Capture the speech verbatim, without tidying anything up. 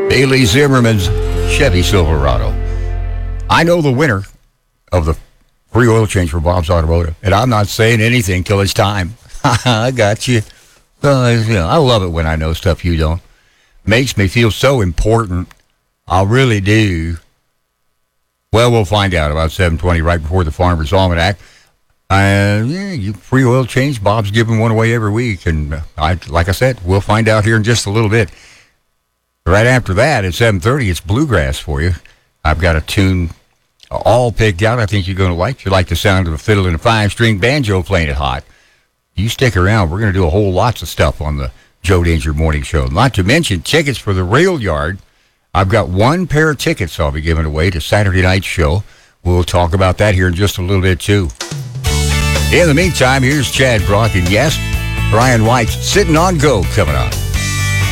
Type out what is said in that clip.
Bailey Zimmerman's Chevy Silverado. I know the winner of the free oil change for Bob's Automotive, and I'm not saying anything till it's time. I got you. Uh, you know, I love it when I know stuff you don't. Makes me feel so important. I really do. Well, we'll find out about seven twenty right before the Farmer's Almanac. Uh, yeah, you free oil change. Bob's giving one away every week, and uh, I, like I said, we'll find out here in just a little bit. Right after that, at seven thirty, it's Bluegrass for you. I've got a tune all picked out I think you're going to like. You like the sound of a fiddle and a five-string banjo playing it hot. You stick around. We're going to do a whole lots of stuff on the Joe Danger Morning Show. Not to mention tickets for the Rail Yard. I've got one pair of tickets I'll be giving away to Saturday night's show. We'll talk about that here in just a little bit, too. In the meantime, here's Chad Brock, and yes, Brian White's Sitting on Go coming up.